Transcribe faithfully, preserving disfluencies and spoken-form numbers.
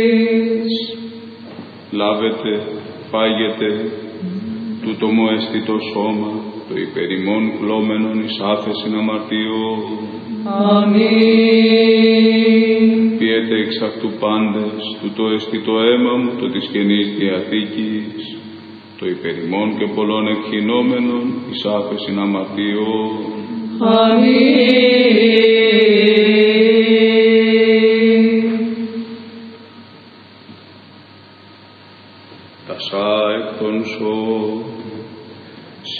Λάβετε, φάγετε, τούτο μου έστι το σώμα, το υπερημών κλώμενον εις άφεσιν αμαρτιών. Αμήν. Πιέτε εξ αυτού πάντες, τούτο έστι το αίμα μου, το της Καινής Διαθήκης, το υπερημών και πολλών εκχυνόμενων εις άφεσιν αμαρτιών. Αμήν.